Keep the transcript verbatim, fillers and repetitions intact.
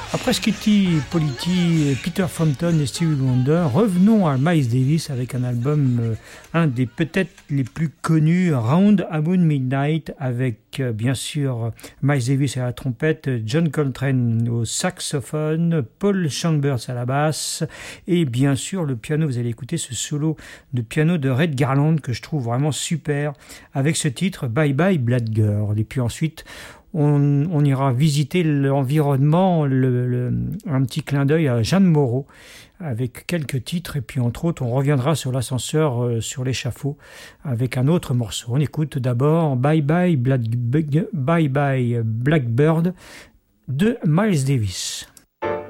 Après Skitty Politti, Peter Frampton et Stevie Wonder, revenons à Miles Davis avec un album, euh, un des peut-être les plus connus, Round About Midnight, avec euh, bien sûr Miles Davis à la trompette, John Coltrane au saxophone, Paul Chambers à la basse et bien sûr le piano. Vous allez écouter ce solo de piano de Red Garland que je trouve vraiment super avec ce titre Bye Bye Black Girl. Et puis ensuite On, on ira visiter l'environnement, le, le, un petit clin d'œil à Jeanne Moreau avec quelques titres et puis entre autres on reviendra sur l'ascenseur euh, sur l'échafaud avec un autre morceau. On écoute d'abord Bye Bye Black, Bye Bye Blackbird de Miles Davis.